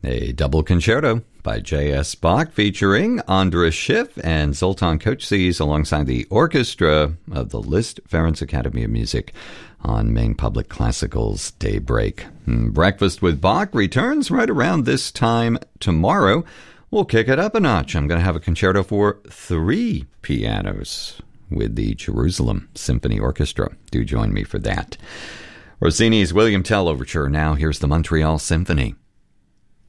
A double concerto by J.S. Bach featuring Andras Schiff and Zoltan Kochtsis alongside the orchestra of the Liszt Ferenc Academy of Music on Maine Public Classical's Daybreak. Breakfast with Bach returns right around this time tomorrow. We'll kick it up a notch. I'm going to have a concerto for 3 pianos with the Jerusalem Symphony Orchestra. Do join me for that. Rossini's William Tell Overture. Now here's the Montreal Symphony.